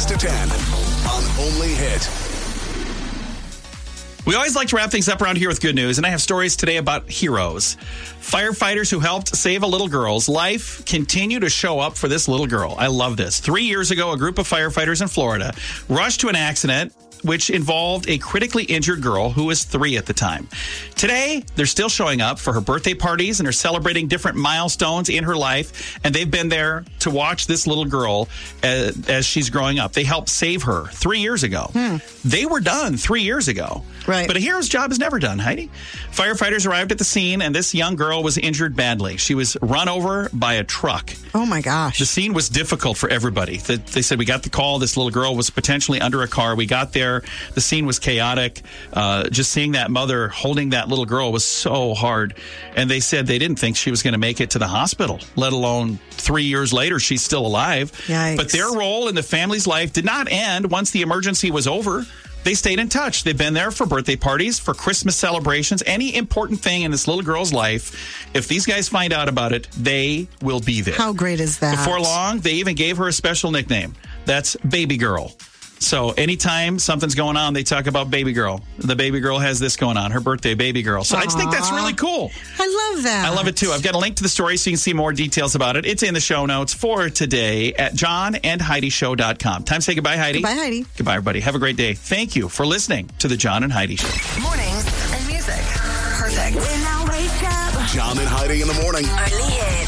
to 10 on Only Hit. We always like to wrap things up around here with good news, and I have stories today about heroes. Firefighters who helped save a little girl's life continue to show up for this little girl. I love this. 3 years ago, a group of firefighters in Florida rushed to an accident which involved a critically injured girl who was 3 at the time. Today, they're still showing up for her birthday parties and are celebrating different milestones in her life, and they've been there to watch this little girl as she's growing up. They helped save her 3 years ago. They were done 3 years ago. Right. But a hero's job is never done, Heidi. Firefighters arrived at the scene, and this young girl was injured badly. She was run over by a truck. Oh, my gosh. The scene was difficult for everybody. They said, we got the call. This little girl was potentially under a car. We got there. The scene was chaotic. Just seeing that mother holding that little girl was so hard. And they said they didn't think she was going to make it to the hospital, let alone 3 years later, she's still alive. Yikes. But their role in the family's life did not end once the emergency was over. They stayed in touch. They've been there for birthday parties, for Christmas celebrations, any important thing in this little girl's life. If these guys find out about it, they will be there. How great is that? Before long, they even gave her a special nickname. That's Baby Girl. So anytime something's going on, they talk about Baby Girl. The baby girl has this going on, her birthday, Baby Girl. So I just think that's really cool. I love that. I love it too. I've got a link to the story so you can see more details about it. It's in the show notes for today at johnandheidishow.com. Time to say goodbye, Heidi. Goodbye, Heidi. Goodbye, everybody. Have a great day. Thank you for listening to the John and Heidi Show. Mornings and music. Perfect. John and Heidi in the morning. Only Hit.